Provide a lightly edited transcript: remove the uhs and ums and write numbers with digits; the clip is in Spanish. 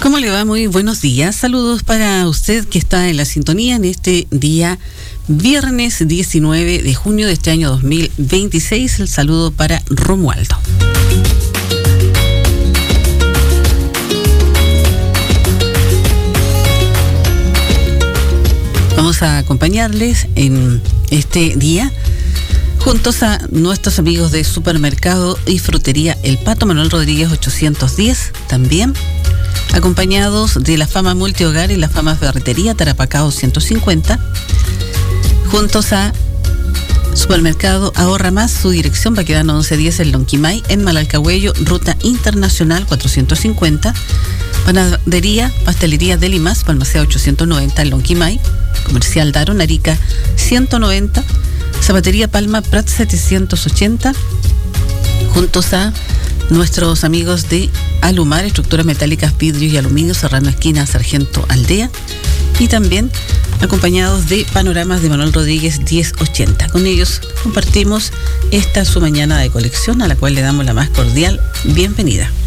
¿Cómo le va? Muy buenos días. Saludos para usted que está en la sintonía en este día viernes 19 de junio de este año 2026. El saludo para Romualdo. Vamos a acompañarles en este día juntos a nuestros amigos de Supermercado y Frutería El Pato, Manuel Rodríguez 810, también acompañados de la Fama Multihogar y la Fama Ferretería Tarapacá 150, juntos a Supermercado Ahorra Más, su dirección Baquedano 1110 en Lonquimay, en Malalcahuello, Ruta Internacional 450, Panadería, Pastelería de Limas, Balmaceda 890 en Lonquimay, Comercial Daron, Arica 190, Zapatería Palma Prat 780, juntos a nuestros amigos de Alumar, estructuras metálicas, vidrios y aluminio, Serrano Esquina, Sargento Aldea, y también acompañados de Panoramas de Manuel Rodríguez 1080. Con ellos compartimos esta su mañana de colección, a la cual le damos la más cordial bienvenida.